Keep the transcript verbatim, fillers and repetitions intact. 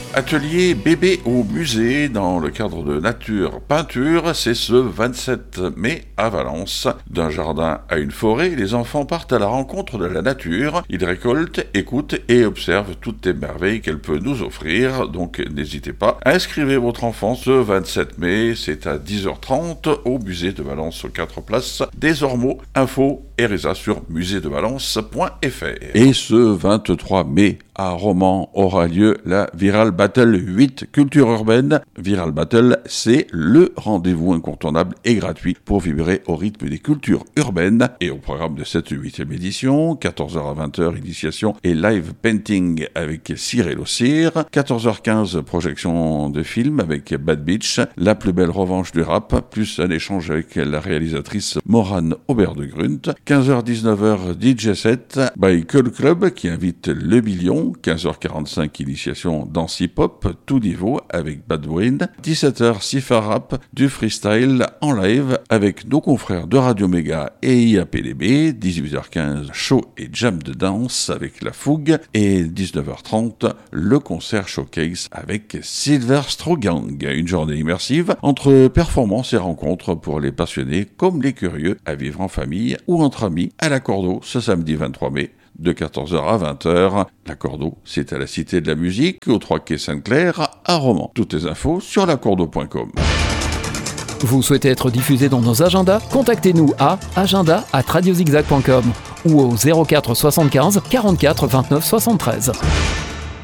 Atelier bébé au musée dans le cadre de Nature Peinture, c'est ce vingt-sept mai à Valence. D'un jardin à une forêt, les enfants partent à la rencontre de la nature. Ils récoltent, écoutent et observent toutes les merveilles qu'elle peut nous offrir. Donc n'hésitez pas à inscrire votre enfant ce vingt-sept mai, c'est à dix heures trente au musée de Valence aux quatre places des Ormeaux. Info et résa sur musée de valence point f r. Et ce vingt-trois mai à Romans aura lieu la Viral Battle huit Culture Urbaine. Viral Battle, c'est le rendez-vous incontournable et gratuit pour vibrer au rythme des cultures urbaines. Et au programme de cette huitième édition, quatorze heures à vingt heures, initiation et live painting avec Cyril Ossir. quatorze heures quinze, projection de film avec Bad Beach, La plus belle revanche du rap, plus un échange avec la réalisatrice Morane Aubert-de-Grunt. quinze heures dix-neuf heures, D J set by Cool Club qui invite Le Billion. quinze heures quarante-cinq, initiation danse hip-hop, tout niveau avec Bad Wind. dix-sept heures, Cypher Rap, du freestyle en live avec nos confrères de Radio Méga et I A P D B. dix-huit heures quinze, show et jam de danse avec La Fougue. Et dix-neuf heures trente, le concert showcase avec Silver Straw Gang. Une journée immersive entre performances et rencontres pour les passionnés comme les curieux à vivre en famille ou entre amis à la Cordeau ce samedi vingt-trois mai. De quatorze heures à vingt heures. La Cordeau, c'est à la Cité de la Musique, au trois quai Sainte-Claire, à Romans. Toutes les infos sur lacordeau point com. Vous souhaitez être diffusé dans nos agendas ? Contactez-nous à agenda arobase radiozigzag point com ou au zéro quatre soixante-quinze quarante-quatre vingt-neuf soixante-treize.